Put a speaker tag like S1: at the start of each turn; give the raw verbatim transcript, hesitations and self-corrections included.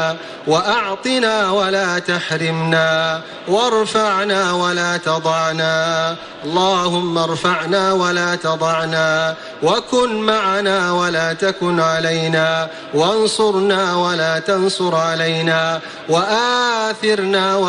S1: علينا، وأعطنا ولا تحرمنا، وارفعنا ولا تضعنا. اللهم ارفعنا ولا تضعنا، وكن معنا ولا تكن علينا، وانصرنا ولا تنصر علينا، وآثرنا